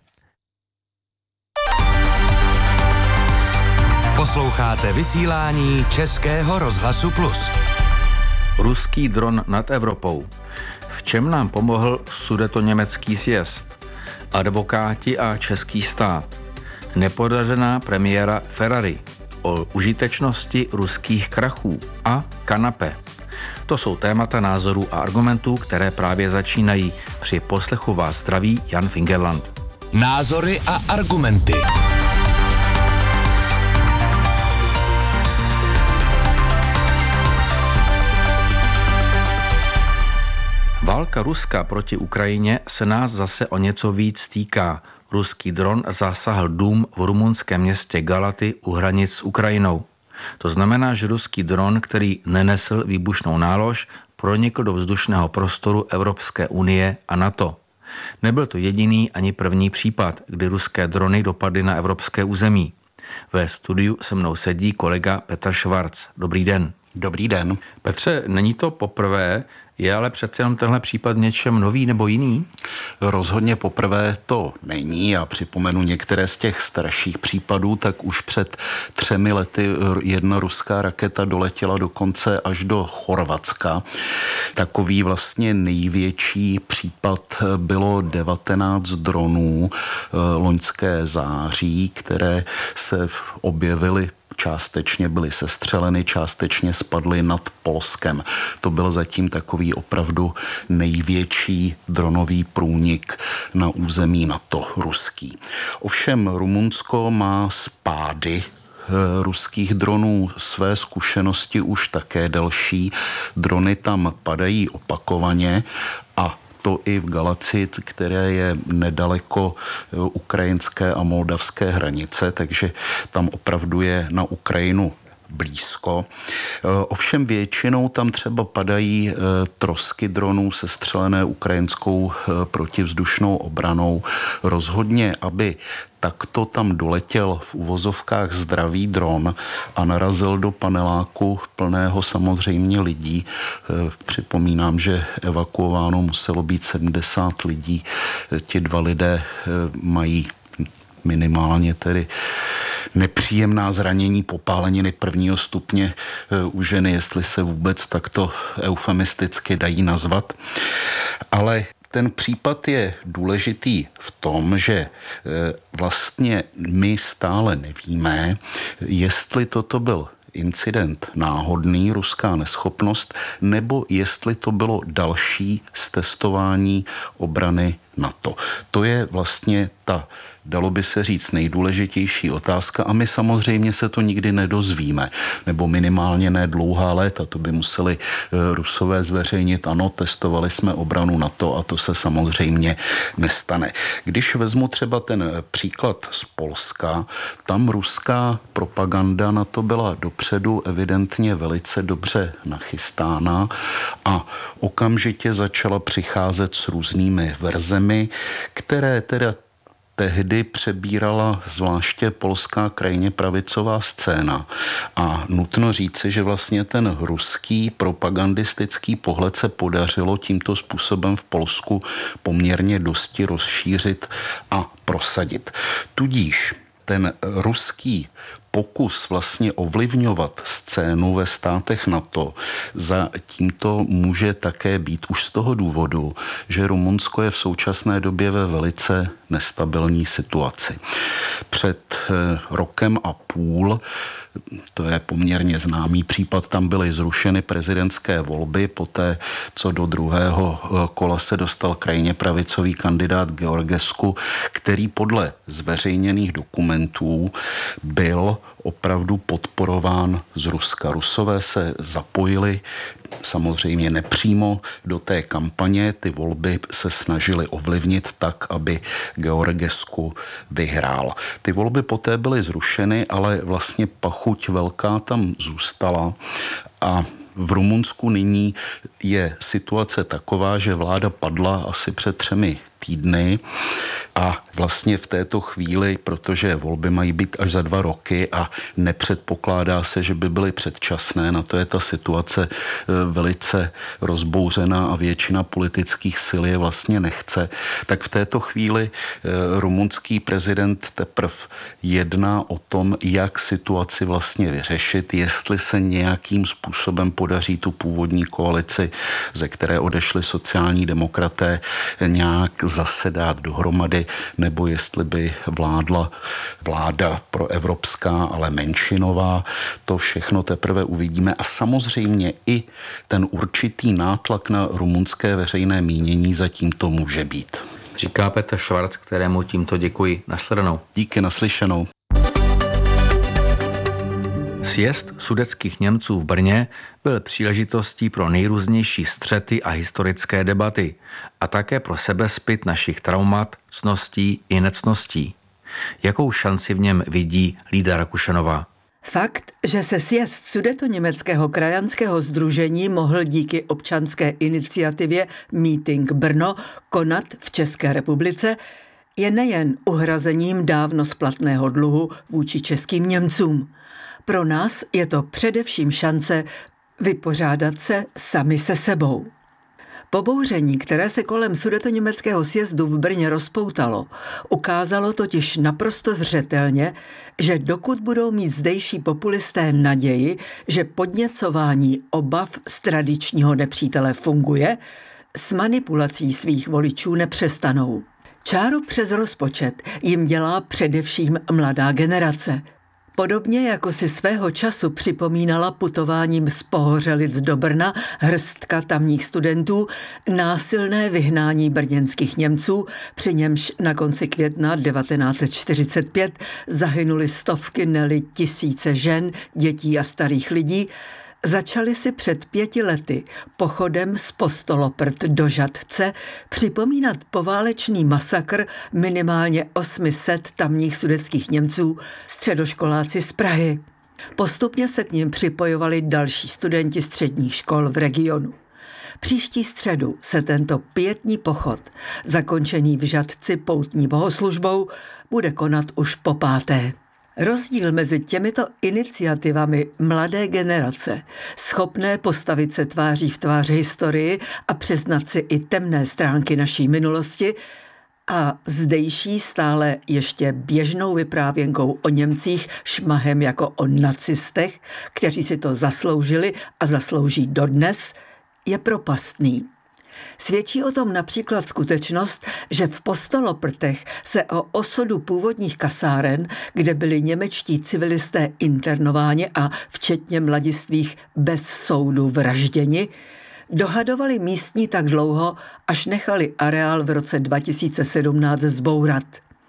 Posloucháte vysílání Českého rozhlasu Plus. Ruský dron nad Evropou. V čem nám pomohl sudetoněmecký sjezd? Advokáti a český stát. Nepodařená premiéra Ferrari. O užitečnosti ruských krachů a kanapé. To jsou témata názorů a argumentů, které právě začínají. Při poslechu vás zdraví Jan Fingerland. Názory a argumenty. Válka Ruska proti Ukrajině se nás zase o něco víc týká. Ruský dron zasahl dům v rumunském městě Galaty u hranic s Ukrajinou. To znamená, že ruský dron, který nenesl výbušnou nálož, pronikl do vzdušného prostoru Evropské unie a NATO. Nebyl to jediný ani první případ, kdy ruské drony dopadly na evropské území. Ve studiu se mnou sedí kolega Petr Švarc. Dobrý den. Dobrý den. Petře, není to poprvé, je ale přece jenom tenhle případ něčem nový nebo jiný? Rozhodně poprvé to není. Já připomenu některé z těch starších případů, tak už před třemi lety jedna ruská raketa doletěla dokonce až do Chorvatska. Takový vlastně největší případ bylo devatenáct dronů loňské září, které se objevily, částečně byly sestřeleny, částečně spadly nad Polskem. To byl zatím takový opravdu největší dronový průnik na území NATO ruský. Ovšem Rumunsko má z pády ruských dronů své zkušenosti už také delší. Drony tam padají opakovaně a to i v Galaci, které je nedaleko ukrajinské a moldavské hranice, takže tam opravdu je na Ukrajinu blízko. Ovšem většinou tam třeba padají trosky dronů sestřelené ukrajinskou protivzdušnou obranou. Rozhodně, aby takto tam doletěl v uvozovkách zdravý dron a narazil do paneláku plného samozřejmě lidí. Připomínám, že evakuováno muselo být sedmdesát lidí. Ti dva lidé mají minimálně tedy nepříjemná zranění, popáleniny prvního stupně u ženy, jestli se vůbec takto eufemisticky dají nazvat. Ale ten případ je důležitý v tom, že vlastně my stále nevíme, jestli toto byl incident náhodný, ruská neschopnost, nebo jestli to bylo další z testování obrany NATO. To je vlastně ta, dalo by se říct, nejdůležitější otázka a my samozřejmě se to nikdy nedozvíme, nebo minimálně ne dlouhá léta, to by museli Rusové zveřejnit, ano, testovali jsme obranu NATO a to se samozřejmě nestane. Když vezmu třeba ten příklad z Polska, tam ruská propaganda na to byla dopředu evidentně velice dobře nachystána a okamžitě začala přicházet s různými verzemi, které teda tehdy přebírala zvláště polská krajně pravicová scéna. A nutno říci, že vlastně ten ruský propagandistický pohled se podařilo tímto způsobem v Polsku poměrně dosti rozšířit a prosadit. Tudíž ten ruský pokus vlastně ovlivňovat scénu ve státech NATO za tímto může také být už z toho důvodu, že Rumunsko je v současné době ve velice nestabilní situaci. Před rokem a půl, to je poměrně známý případ, tam byly zrušeny prezidentské volby, poté co do druhého kola se dostal krajně pravicový kandidát Georgescu, který podle zveřejněných dokumentů byl opravdu podporován z Ruska. Rusové se zapojili samozřejmě nepřímo do té kampaně, ty volby se snažili ovlivnit tak, aby Georgescu vyhrál. Ty volby poté byly zrušeny, ale vlastně pachuť velká tam zůstala a v Rumunsku nyní je situace taková, že vláda padla asi před třemi týdny a vlastně v této chvíli, protože volby mají být až za dva roky a nepředpokládá se, že by byly předčasné, na to je ta situace velice rozbouřená a většina politických sil je vlastně nechce, tak v této chvíli rumunský prezident teprve jedná o tom, jak situaci vlastně vyřešit, jestli se nějakým způsobem podaří tu původní koalici, ze které odešli sociální demokraté, nějak zase dát dohromady, nebo jestli by vládla vláda proevropská, ale menšinová. To všechno teprve uvidíme a samozřejmě i ten určitý nátlak na rumunské veřejné mínění zatím to může být. Říká Petr Švarc, kterému tímto děkuji. Nashledanou. Díky, naslyšenou. Sjezd sudetských Němců v Brně byl příležitostí pro nejrůznější střety a historické debaty a také pro sebezpyt našich traumat, cností i necností. Jakou šanci v něm vidí Lída Rakušanová? Fakt, že se sjezd Sudetoněmeckého krajanského sdružení mohl díky občanské iniciativě Meeting Brno konat v České republice, je nejen uhrazením dávno splatného dluhu vůči českým Němcům. Pro nás je to především šance vypořádat se sami se sebou. Pobouření, které se kolem Sudetoněmeckého sjezdu v Brně rozpoutalo, ukázalo totiž naprosto zřetelně, že dokud budou mít zdejší populisté naději, že podněcování obav z tradičního nepřítele funguje, s manipulací svých voličů nepřestanou. Čáru přes rozpočet jim dělá především mladá generace. Podobně jako si svého času připomínala putováním z Pohořelic do Brna hrstka tamních studentů násilné vyhnání brněnských Němců, při němž na konci května devatenáct set čtyřicet pět zahynuli stovky, neli tisíce žen, dětí a starých lidí, začali si před pěti lety pochodem z Postoloprt do Žatce připomínat poválečný masakr minimálně osm set tamních sudetských Němců, středoškoláci z Prahy. Postupně se k nim připojovali další studenti středních škol v regionu. Příští středu se tento pietní pochod, zakončený v Žatci poutní bohoslužbou, bude konat už po páté. Rozdíl mezi těmito iniciativami mladé generace, schopné postavit se tváří v tvář historii a přiznat si i temné stránky naší minulosti, a zdejší stále ještě běžnou vyprávěnkou o Němcích šmahem jako o nacistech, kteří si to zasloužili a zaslouží dodnes, je propastný. Svědčí o tom například skutečnost, že v Postoloprtech se o osudu původních kasáren, kde byli němečtí civilisté internováni a včetně mladistvých bez soudu vražděni, dohadovali místní tak dlouho, až nechali areál v roce dva tisíce sedmnáct zbourat.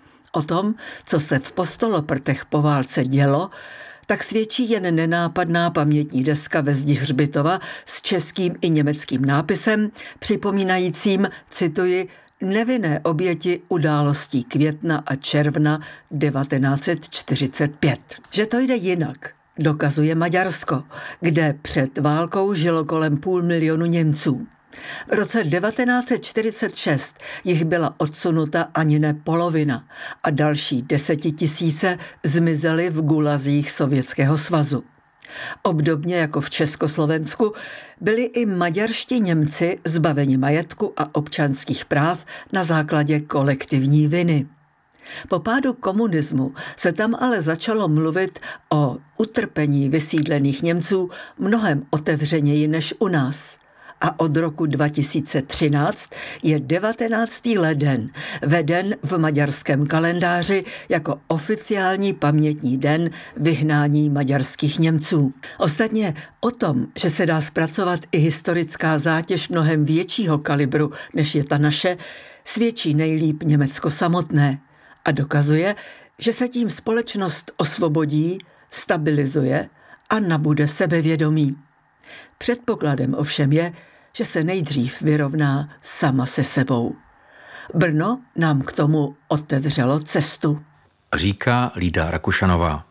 O tom, co se v Postoloprtech po válce dělo, tak svědčí jen nenápadná pamětní deska ve zdi hřbitova s českým i německým nápisem, připomínajícím, cituji, nevinné oběti událostí května a června devatenáct set čtyřicet pět. Že to jde jinak, dokazuje Maďarsko, kde před válkou žilo kolem půl milionu Němců. V roce devatenáct set čtyřicet šest jich byla odsunuta ani ne polovina a další desetitisíce zmizely v gulazích Sovětského svazu. Obdobně jako v Československu byli i maďarští Němci zbaveni majetku a občanských práv na základě kolektivní viny. Po pádu komunismu se tam ale začalo mluvit o utrpení vysídlených Němců mnohem otevřeněji než u nás. A od roku dva tisíce třináct je devatenáctý leden veden v maďarském kalendáři jako oficiální pamětní den vyhnání maďarských Němců. Ostatně o tom, že se dá zpracovat i historická zátěž mnohem většího kalibru, než je ta naše, svědčí nejlíp Německo samotné a dokazuje, že se tím společnost osvobodí, stabilizuje a nabude sebevědomí. Předpokladem ovšem je, že se nejdřív vyrovná sama se sebou. Brno nám k tomu otevřelo cestu. Říká Lída Rakušanová.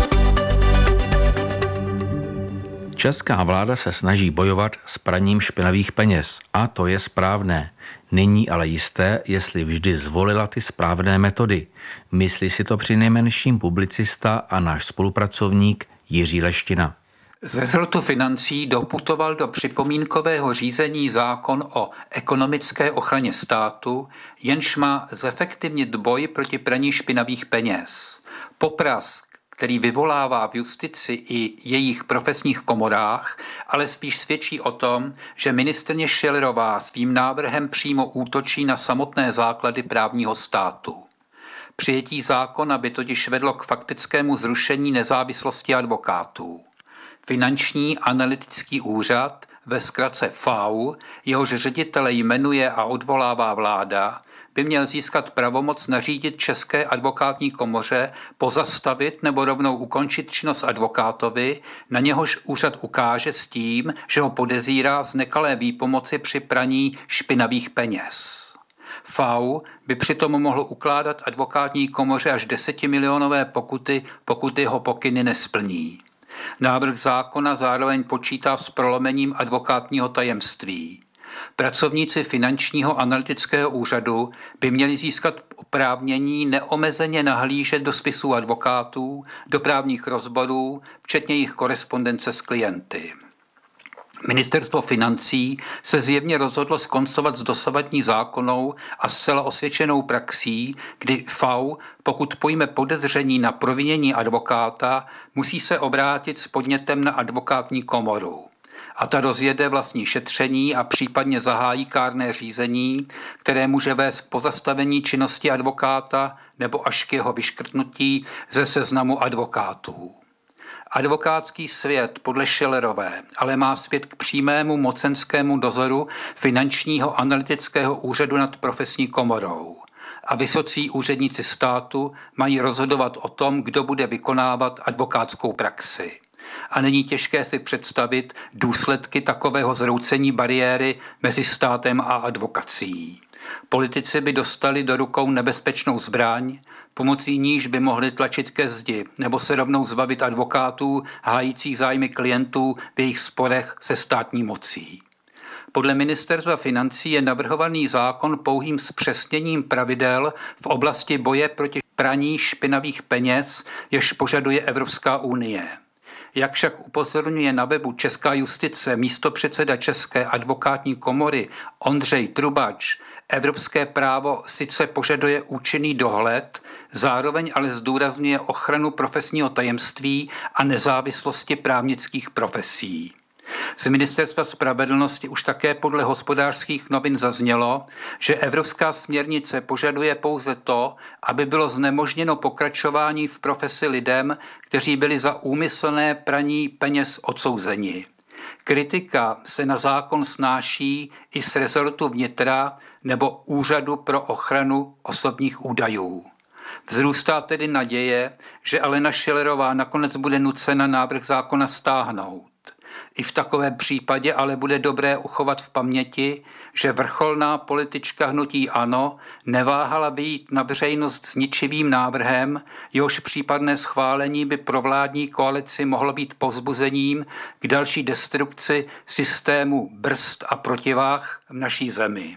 Česká vláda se snaží bojovat s praním špinavých peněz a to je správné. Není ale jisté, jestli vždy zvolila ty správné metody. Myslí si to přinejmenším publicista a náš spolupracovník Jiří Leština. Z rezortu financí doputoval do připomínkového řízení zákon o ekonomické ochraně státu, jenž má zefektivnit boj proti praní špinavých peněz. Poprask, který vyvolává v justici i jejich profesních komorách, ale spíš svědčí o tom, že ministryně Schillerová svým návrhem přímo útočí na samotné základy právního státu. Přijetí zákona by totiž vedlo k faktickému zrušení nezávislosti advokátů. Finanční analytický úřad, ve zkratce F A U, jehož ředitele jmenuje a odvolává vláda, by měl získat pravomoc nařídit České advokátní komoře pozastavit nebo rovnou ukončit činnost advokátovi, na něhož úřad ukáže s tím, že ho podezírá z nekalé výpomoci při praní špinavých peněz. F A U by přitom mohl ukládat advokátní komoře až desetimilionové pokuty, pokud jeho pokyny nesplní. Návrh zákona zároveň počítá s prolomením advokátního tajemství. Pracovníci finančního analytického úřadu by měli získat oprávnění neomezeně nahlížet do spisů advokátů, do právních rozborů, včetně jejich korespondence s klienty. Ministerstvo financí se zjevně rozhodlo skoncovat s dosavadní zákonnou a zcela osvědčenou praxí, kdy F A U, pokud pojme podezření na provinění advokáta, musí se obrátit s podnětem na advokátní komoru. A ta rozjede vlastní šetření a případně zahájí kárné řízení, které může vést k pozastavení činnosti advokáta nebo až k jeho vyškrtnutí ze seznamu advokátů. Advokátský svět podle Schillerové ale má svět k přímému mocenskému dozoru finančního analytického úřadu nad profesní komorou. A vysocí úředníci státu mají rozhodovat o tom, kdo bude vykonávat advokátskou praxi. A není těžké si představit důsledky takového zroucení bariéry mezi státem a advokací. Politici by dostali do rukou nebezpečnou zbraň, pomocí níž by mohli tlačit ke zdi nebo se rovnou zbavit advokátů hájících zájmy klientů v jejich sporech se státní mocí. Podle ministerstva financí je navrhovaný zákon pouhým zpřesněním pravidel v oblasti boje proti praní špinavých peněz, jež požaduje Evropská unie. Jak však upozorňuje na webu Česká justice místopředseda České advokátní komory Ondřej Trubač, evropské právo sice požaduje účinný dohled, zároveň ale zdůrazňuje ochranu profesního tajemství a nezávislosti právnických profesí. Z Ministerstva spravedlnosti už také podle Hospodářských novin zaznělo, že evropská směrnice požaduje pouze to, aby bylo znemožněno pokračování v profesi lidem, kteří byli za úmyslné praní peněz odsouzeni. Kritika se na zákon snáší i z rezortu vnitra nebo Úřadu pro ochranu osobních údajů. Vzrůstá tedy naděje, že Alena Schillerová nakonec bude nucena návrh zákona stáhnout. I v takovém případě ale bude dobré uchovat v paměti, že vrcholná politička hnutí ANO neváhala vyjít na veřejnost s ničivým návrhem, jehož případné schválení by pro vládní koalici mohlo být povzbuzením k další destrukci systému brzd a protiváh v naší zemi.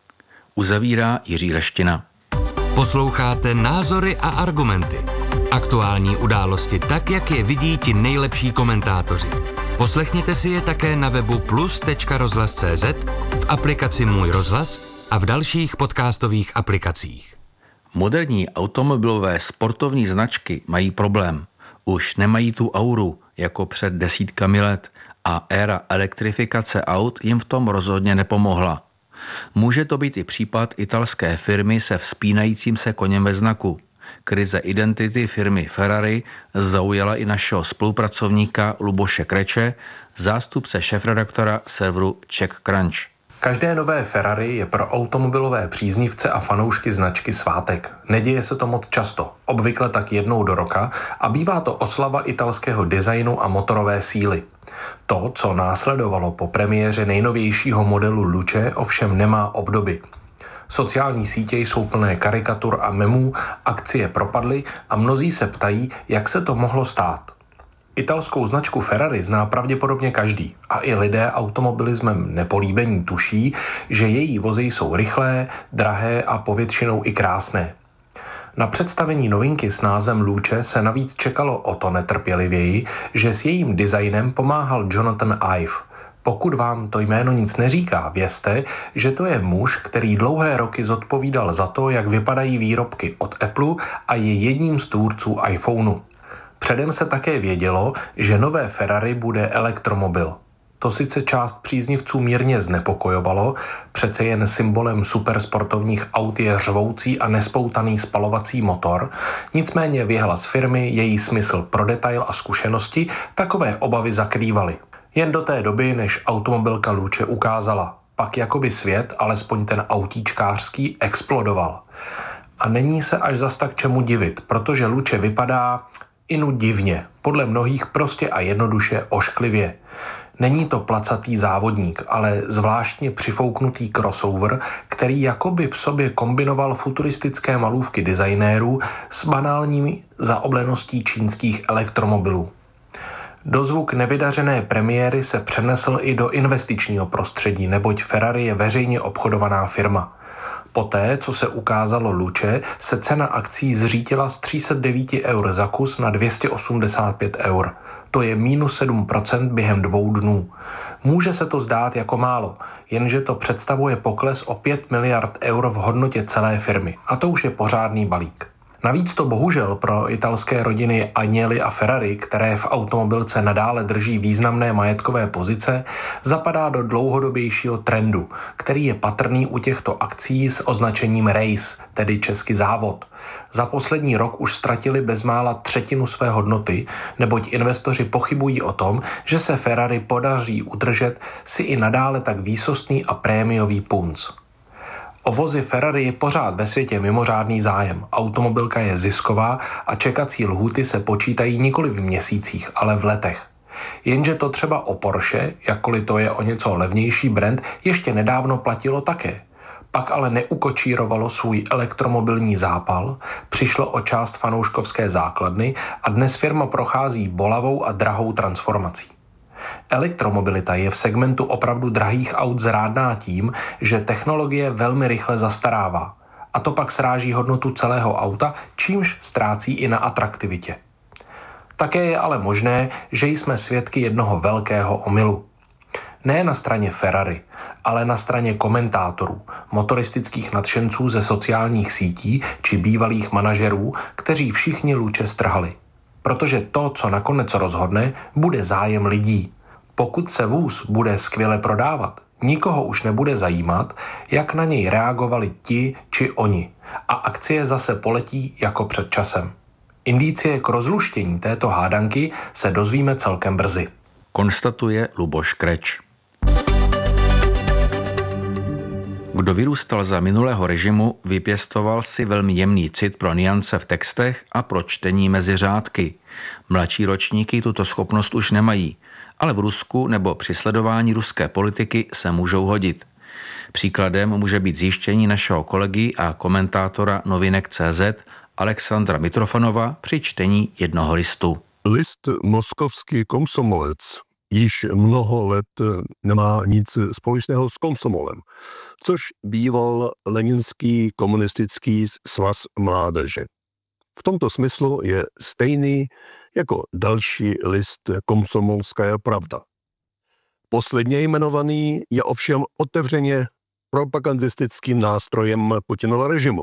Uzavírá Jiří Leština. Posloucháte Názory a argumenty. Aktuální události tak, jak je vidí ti nejlepší komentátoři. Poslechněte si je také na webu plus tečka rozhlas tečka cé zet, v aplikaci Můj rozhlas a v dalších podcastových aplikacích. Moderní automobilové sportovní značky mají problém. Už nemají tu auru jako před desítkami let a éra elektrifikace aut jim v tom rozhodně nepomohla. Může to být i případ italské firmy se vzpínajícím se koněm ve znaku. Krize identity firmy Ferrari zaujala i našeho spolupracovníka Luboše Kreče, zástupce šéfredaktora serveru CzechCrunch. Každé nové Ferrari je pro automobilové příznivce a fanoušky značky svátek. Neděje se to moc často, obvykle tak jednou do roka a bývá to oslava italského designu a motorové síly. To, co následovalo po premiéře nejnovějšího modelu Luce, ovšem nemá obdoby. Sociální sítě jsou plné karikatur a memů, akcie propadly a mnozí se ptají, jak se to mohlo stát. Italskou značku Ferrari zná pravděpodobně každý a i lidé automobilismem nepolíbení tuší, že její vozy jsou rychlé, drahé a povětšinou i krásné. Na představení novinky s názvem Luce se navíc čekalo o to netrpělivěji, že s jejím designem pomáhal Jonathan Ive. Pokud vám to jméno nic neříká, vězte, že to je muž, který dlouhé roky zodpovídal za to, jak vypadají výrobky od Apple a je jedním z tvůrců iPhoneu. Předem se také vědělo, že nové Ferrari bude elektromobil. To sice část příznivců mírně znepokojovalo, přece jen symbolem supersportovních aut je řvoucí a nespoutaný spalovací motor, nicméně věhlas firmy, její smysl pro detail a zkušenosti takové obavy zakrývaly. Jen do té doby, než automobilka Luce ukázala. Pak jakoby svět, alespoň ten autíčkářský, explodoval. A není se až zas tak čemu divit, protože Luce vypadá inu divně, podle mnohých prostě a jednoduše ošklivě. Není to placatý závodník, ale zvláštně přifouknutý crossover, který jakoby v sobě kombinoval futuristické malůvky designérů s banálními zaobleností čínských elektromobilů. Dozvuk nevydařené premiéry se přenesl i do investičního prostředí, neboť Ferrari je veřejně obchodovaná firma. Poté, co se ukázalo Luce, se cena akcí zřítila z tři sta devět eur za kus na dvě stě osmdesát pět eur. To je minus sedm procent během dvou dnů. Může se to zdát jako málo, jenže to představuje pokles o pět miliard eur v hodnotě celé firmy. A to už je pořádný balík. Navíc to bohužel pro italské rodiny Agnelli a Ferrari, které v automobilce nadále drží významné majetkové pozice, zapadá do dlouhodobějšího trendu, který je patrný u těchto akcí s označením race, tedy český závod. Za poslední rok už ztratili bezmála třetinu své hodnoty, neboť investoři pochybují o tom, že se Ferrari podaří udržet si i nadále tak výsostný a prémiový punc. O vozy Ferrari je pořád ve světě mimořádný zájem. Automobilka je zisková a čekací lhůty se počítají nikoli v měsících, ale v letech. Jenže to třeba o Porsche, jakkoliv to je o něco levnější brand, ještě nedávno platilo také. Pak ale neukočírovalo svůj elektromobilní zápal, přišlo o část fanouškovské základny a dnes firma prochází bolavou a drahou transformací. Elektromobilita je v segmentu opravdu drahých aut zrádná tím, že technologie velmi rychle zastarává. A to pak sráží hodnotu celého auta, čímž ztrácí i na atraktivitě. Také je ale možné, že jsme svědky jednoho velkého omylu. Ne na straně Ferrari, ale na straně komentátorů, motoristických nadšenců ze sociálních sítí či bývalých manažerů, kteří všichni Luce strhali. Protože to, co nakonec rozhodne, bude zájem lidí. Pokud se vůz bude skvěle prodávat, nikoho už nebude zajímat, jak na něj reagovali ti či oni. A akcie zase poletí jako před časem. Indicie k rozluštění této hádanky se dozvíme celkem brzy. Konstatuje Luboš Kreč. Kdo vyrůstal za minulého režimu, vypěstoval si velmi jemný cit pro nuance v textech a pro čtení mezi řádky. Mladší ročníky tuto schopnost už nemají, ale v Rusku nebo při sledování ruské politiky se můžou hodit. Příkladem může být zjištění našeho kolegy a komentátora novinek tečka cé zet Alexandra Mitrofanova při čtení jednoho listu. List Moskovský komsomolec již mnoho let nemá nic společného s komsomolem, což býval Leninský komunistický svaz mládeže. V tomto smyslu je stejný jako další list Komsomolská pravda. Posledně jmenovaný je ovšem otevřeně propagandistickým nástrojem Putinova režimu,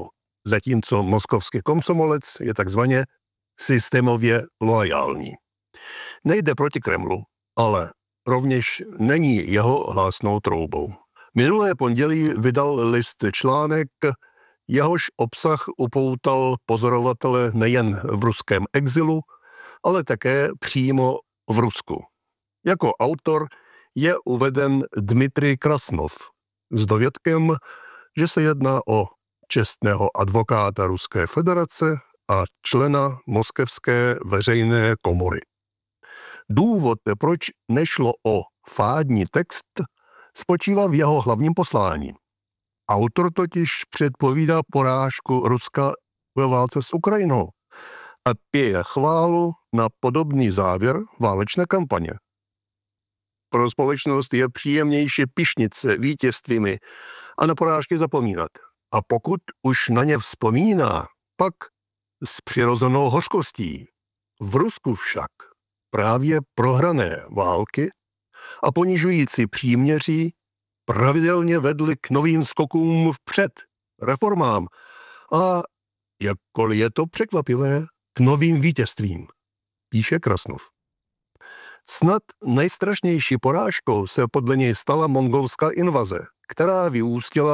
zatímco moskovský komsomolec je takzvaně systémově loajální. Nejde proti Kremlu, ale rovněž není jeho hlásnou troubou. Minulé pondělí vydal list článek, jehož obsah upoutal pozorovatele nejen v ruském exilu, ale také přímo v Rusku. Jako autor je uveden Dmitrij Krasnov s dovědkem, že se jedná o čestného advokáta Ruské federace a člena moskevské veřejné komory. Důvod, proč nešlo o fádní text, spočívá v jeho hlavním poslání. Autor totiž předpovídá porážku Ruska ve válce s Ukrajinou a pěje chválu na podobný závěr válečné kampaně. Pro společnost je příjemnější pyšnit se vítězstvími a na porážky zapomínat. A pokud už na ně vzpomíná, pak s přirozenou hořkostí. V Rusku však právě prohrané války a ponižující příměří pravidelně vedly k novým skokům vpřed, reformám a, jakkoliv je to překvapivé, k novým vítězstvím, píše Krasnov. Snad nejstrašnější porážkou se podle něj stala mongolská invaze, která vyústila